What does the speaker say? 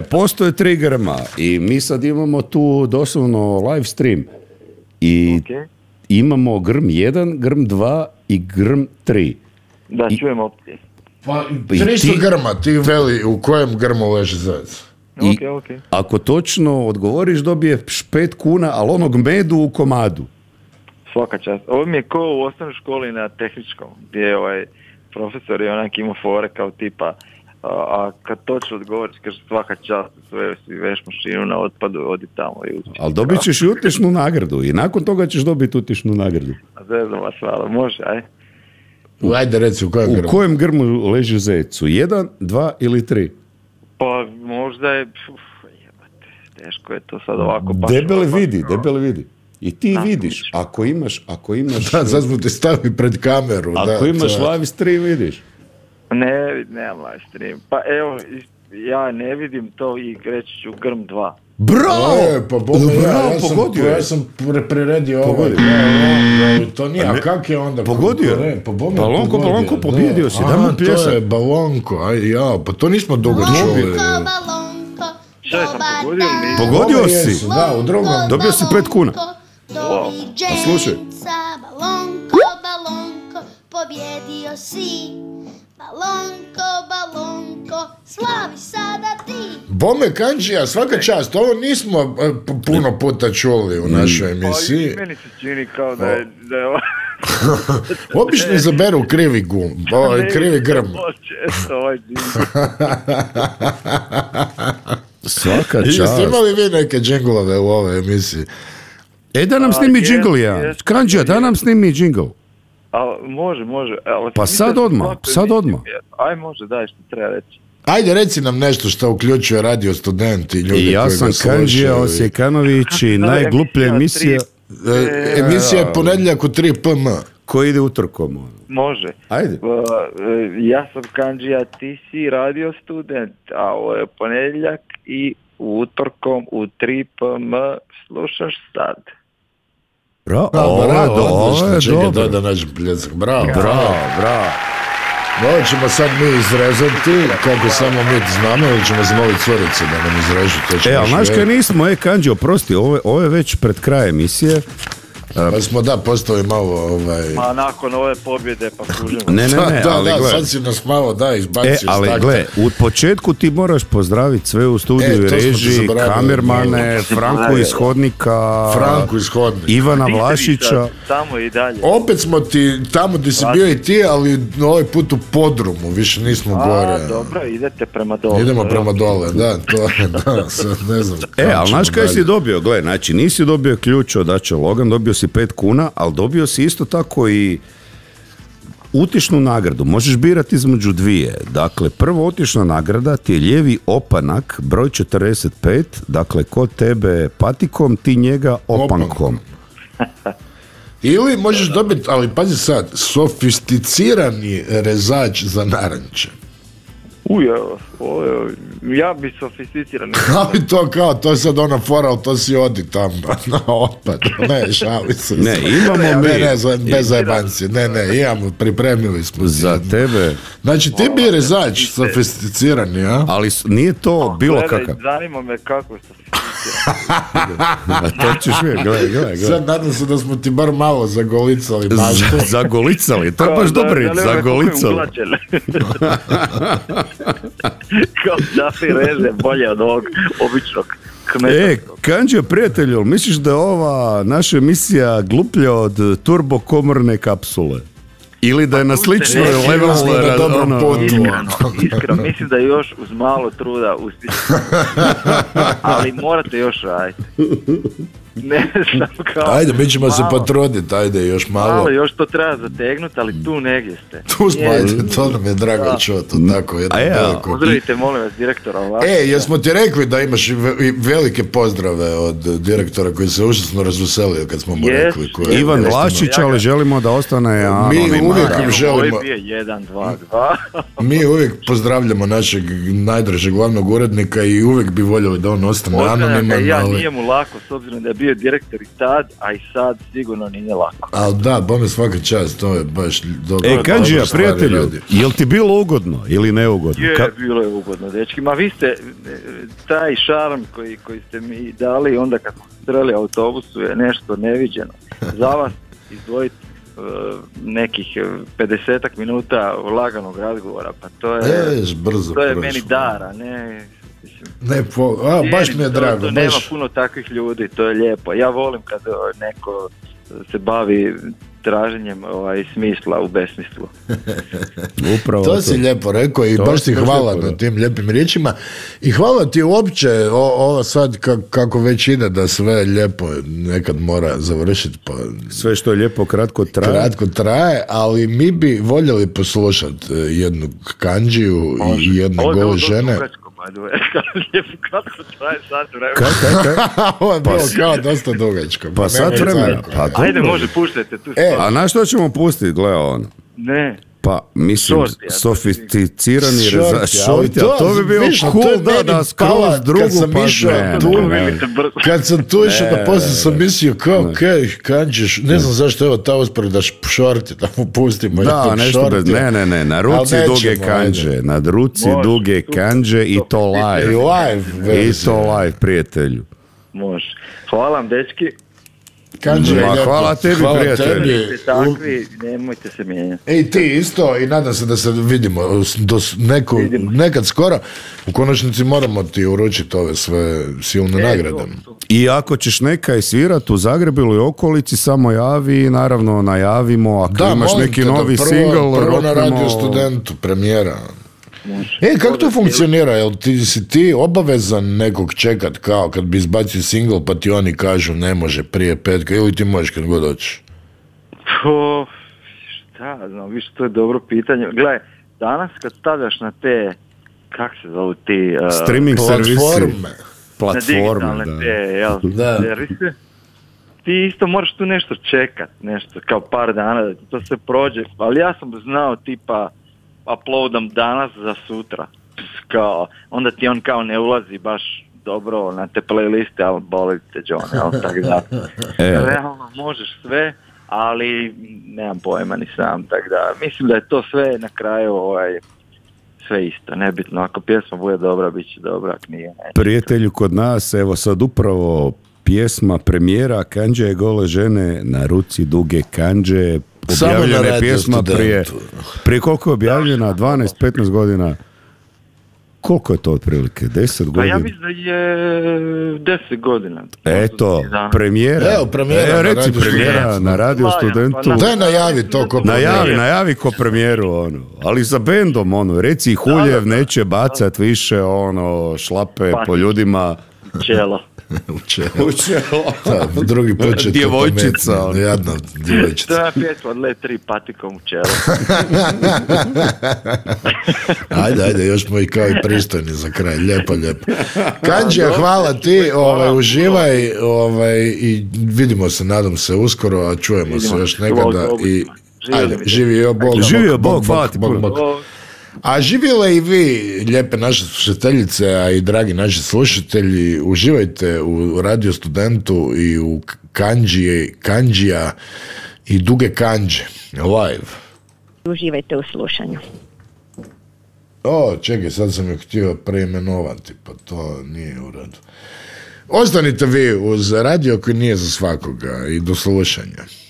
postoje 3 grma i mi sad imamo tu doslovno live stream i imamo grm 1, grm 2 i grm 3. Da, čujem opcije. Pa 300 grma, ti veli u kojem grmu leži zec. Ok. Ako točno odgovoriš, dobiješ 5 kuna, ali onog medu u komadu. Svaka čast. Ovo mi je ko u osnovnoj školi na tehničkom, gdje je profesor je onak imao fore kao tipa, a kad točno odgovoriš, kaže svaka čast, sve si veš mašinu na otpadu, odi tamo i uči. Ali dobit ćeš i utješnu nagradu i nakon toga ćeš dobiti utješnu nagradu. A zezam vas malo, može, aj. Ajde reci u kojem grmu. U kojem grmu leži zec? U 1, 2 ili 3? Pa možda je, teško je to sad ovako. Debeli vidi. I ti vidiš, ako imaš... Da, sad smo te stavili pred kameru. Ako imaš live stream, vidiš. Nemam live stream. Pa evo, ja ne vidim to i reći ću grm 2. Bravo! Pa pogodio je. Ja sam priredio ovaj. To nije, a kak je onda? Pogodio je. Balonko, pobjedio si. Aha, to je Balonko. Pa to nismo dugo čuli. Šta je sam pogodio? Pogodio si. Da, u drugom. Dobio si 5 kuna. A slušaj. Balonko, pobjedio si. Balonko, slavi sada ti. Bome Kanđija, svaka čast, ovo nismo puno puta čuli u našoj emisiji. Pa meni se čini kao da je ovo... Obično izaberu krivi krivi grm. Svaka čast. Jeste imali vi neke džinglove u ovoj emisiji? Da nam snimi džingl jedan. Kanđija, da nam snimi džingl. Može. Pa sad odmah. Aj može, daj što treba reći. Ajde, reci nam nešto što uključuje Radio Student i ljudi koji ga slušaju. Ja sam Kanđija Osjekanović i najgluplja emisija... Emisija je ponedjeljak u 3 PM. Ko ide utorkom? Može. Ajde. Ja sam Kanđija, ti si Radio Student, a ovo je ponedjeljak i utorkom u 3 PM slušaš sad. Bravo, čekaj, da nađem pljesak. Bravo. Ovo ćemo sad mi izrezati, kako samo mi znamo, ili ćemo zamoliti curice da nam izrežu. Ali znaš kaj nismo, Kanđo, oprosti, ovo je već pred krajem emisije. Pa smo postali malo Ma nakon ove pobjede pa kužimo. Ne, ali gle. Sad si nas malo izbacio iz ali takta. gle, u početku ti moraš pozdraviti sve u studiju i režiji, kamermane, Franku iz Hodnika, Ivana Vlašića. Tamo i dalje. Opet smo ti tamo gdje si bio i ti, ali ovaj put u podrumu, više nismo gore. Dobro, idete prema dole. Idemo prema dole, da, sad ne znam. Ali znaš kaj si dobio, gle, znači nisi dobio ključ od Dače Logan, dobio si 5 kuna, ali dobio si isto tako i utješnu nagradu. Možeš birati između dvije. Dakle, prva utješna nagrada ti je lijevi opanak, broj 45, dakle, kod tebe patikom, ti njega opankom. Ili možeš dobiti, ali pazi sad, sofisticirani rezač za naranče. Ja bi sofisticiran. Ali to je sad ona fora, ali to si odi tamo na otpad. Ne, šali se. Ne, imamo mi. Bez zajebanci. Ne, imamo, pripremili smo. Za tebe. Znači, ti bi rezač sofisticirani, a? Ali nije to bilo kakav. Zanima me kako je sofisticiran. To ćeš vidjeti, gledaj. Sad nadam se da smo ti bar malo zagolicali maštu. Zagolicali, to je baš dobro, zagolicali. Kao da si reže bolje od ovog običnog kmeta. Kanđo, prijatelju, misliš da je ova naša emisija gluplja od turbokomorne kapsule? Ili da je na sličnoj levelu na dobrom putu. Iskreno, mislim da je još uz malo truda uspjeti. Ali morate još raditi. Ne znam kao... Ajde, mi ćemo se potruditi, ajde, još malo. Malo, još to treba zategnuti, ali tu negdje ste. Tu smo, ajde, to nam je drago čuti, tako jedno veliko. Pozdravite, molim vas, direktora Vlašića. Jesmo ti rekli da imaš velike pozdrave od direktora koji se užasno razveselio kad smo mu rekli. Ivan Vlašić, ali želimo da ostane anonima. Mi uvijek želimo... Ovo je 1, 2, 2. Mi uvijek pozdravljamo našeg najdražeg glavnog urednika i uvijek bi voljeli da on ostane anoniman. Ja nije mu lako, s obzirom da je bio direktor i tad, a i sad sigurno nije lako. Ali da, bome svaka čast, to je baš dobro. Kandžija, prijatelju, jel ti bilo ugodno ili neugodno? Bilo je ugodno, dečki. Ma vi ste, taj šarm koji ste mi dali onda kad smo streli autobusu je nešto neviđeno. Za vas izdvojiti nekih 50 minuta laganog razgovora, pa to je, brzo to je meni dara, ne... baš mi je drago. To nema puno takvih ljudi, to je lijepo. Ja volim kad neko se bavi traženjem smisla u besmislu. Upravo to si lijepo rekao i baš ti hvala na tim lijepim riječima i hvala ti uopće ovo sad kako već ide da sve lijepo nekad mora završiti, pa sve što je lijepo kratko traje, ali mi bi voljeli poslušati jednu Kandžiju i jedne gole žene. Kratko traje sat vremena. Ovo je bilo kao dosta dugačko. Pa sat vremena. Ajde, može, puštajte tu. A na što ćemo pustiti, gle on? Ne. Pa, mislim, sofisticirani šorti, a to bi bio cool da skroz drugu kad sam tu išao da poslije sam mislio kao Kandžiš, ne znam zašto evo ta uspred da šorti, da mu pustimo. Da, nešto bez, ne, na ruci duge Kandže, na ruci duge Kandže i to live. I to live, prijatelju. Može. Hvala vam, dečki. Hvala tebi, prijatelji. Takvi, nemojte se mijenjati. Ej, ti isto i nadam se da se vidimo nekad skoro. U konačnici moramo ti uručiti ove sve silne nagrade. I ako ćeš nekaj svirat u Zagrebu ili okolici, samo javi i naravno najavimo. Ako imaš neki novi single, prvo na Radio Studentu, premijera. Kako to funkcionira? Jel si ti obavezan nekog čekat kao kad bi izbacio single pa ti oni kažu ne može prije petka ili ti možeš kad god hoćeš? Šta znam, viš, to je dobro pitanje. Gle, danas kad stavljaš na te, kak se zovu ti... streaming platforme, da. Servise, ti isto moraš tu nešto čekat, nešto kao par dana da ti to sve prođe, ali ja sam znao tipa uploadam danas za sutra. Kao, onda ti on kao ne ulazi baš dobro na te playliste, ali boli te John, tako da. Realno možeš sve, ali nemam pojma ni sam, tako da. Mislim da je to sve na kraju sve isto, nebitno. Ako pjesma bude dobra, bit će dobra, ako nije. Prijatelju, kod nas, evo sad upravo pjesma premijera Kandže gole žene, na ruci duge Kandže, objavljena je pjesma prije koliko je objavljena? 12-15 godina. Koliko je to otprilike? 10 godina? Pa ja mislim da je 10 godina. Eto, premijera. Evo, premijera. Reci premijera na Radio Studentu. Daj najavi to ko premijeru. Najavi ko premijeru, ali za bendom, reci Huljev neće bacat više, šlape po ljudima. Čelo. U čelo. Da, drugi put će djevojčica. Jadna djevojčica. To je pjesma od Let 3 patikom u čelo. Ajde, još smo i kao i pristojni za kraj. Lijepo. Kandžija, hvala ti, uživaj i vidimo se, nadam se, uskoro, a čujemo se još nekada. Ajde, živio Bog. Živio Bog, hvala ti puno. A živjele i vi, lijepe naše slušateljice, a i dragi naši slušatelji, uživajte u Radio Studentu i u Kandžija i duge Kandže, live. Uživajte u slušanju. Čekaj, sad sam je htio preimenovati, pa to nije u redu. Ostanite vi uz radio koji nije za svakoga i do slušanja.